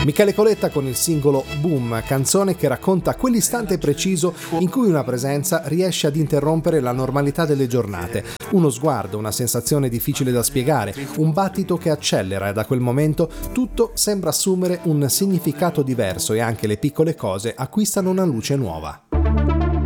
Michele Coletta con il singolo Boom, canzone che racconta quell'istante preciso in cui una presenza riesce ad interrompere la normalità delle giornate. Uno sguardo, una sensazione difficile da spiegare, un battito che accelera e da quel momento tutto sembra assumere un significato diverso e anche le piccole cose acquistano una luce nuova.